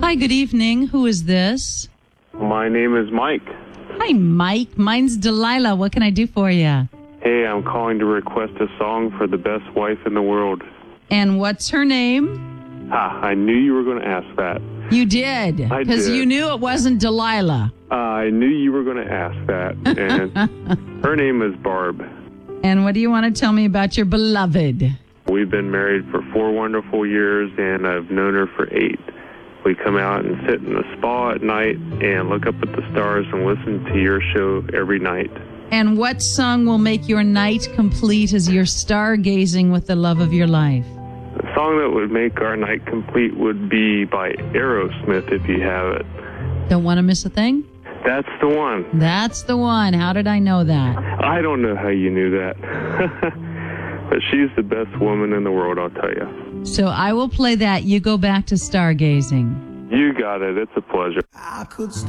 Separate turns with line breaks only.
Hi, good evening. Who is this?
My name is Mike.
Hi, Mike. Mine's Delilah. What can I do for you?
Hey, I'm calling to request a song for the best wife in the world.
And what's her name?
I knew you were going to ask that.
You did.
I
Because
did.
you knew it wasn't Delilah.
I knew you were going to ask that. And her name is Barb.
And what do you want to tell me about your beloved?
We've been married for 4 wonderful years, and I've known her for 8. We come out and sit in the spa at night and look up at the stars and listen to your show every night.
And what song will make your night complete as you're stargazing with the love of your life?
The song that would make our night complete would be by Aerosmith, if you have it.
Don't want to miss a thing?
That's the one.
That's the one. How did I know that?
I don't know how you knew that. But she's the best woman in the world, I'll tell you.
So I will play that. You go back to stargazing.
You got it. It's a pleasure.
I could